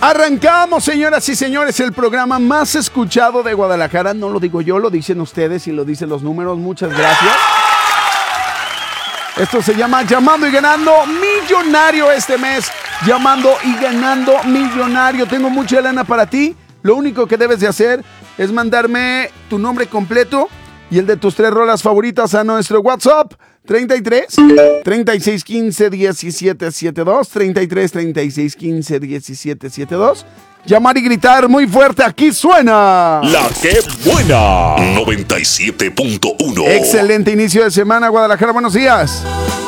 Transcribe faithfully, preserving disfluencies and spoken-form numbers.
Arrancamos, señoras y señores, el programa más escuchado de Guadalajara. No lo digo yo, lo dicen ustedes y lo dicen los números. Muchas gracias. Esto se llama Llamando y Ganando Millonario este mes. Llamando y Ganando Millonario. Tengo mucha lana para ti. Lo único que debes de hacer es mandarme tu nombre completo y el de tus tres rolas favoritas a nuestro WhatsApp. treinta y tres, treinta y seis, quince, diecisiete, setenta y dos, treinta y tres, treinta y seis, quince, diecisiete, setenta y dos. Llamar y gritar muy fuerte, aquí suena La que buena noventa y siete punto uno. Excelente inicio de semana, Guadalajara, buenos días.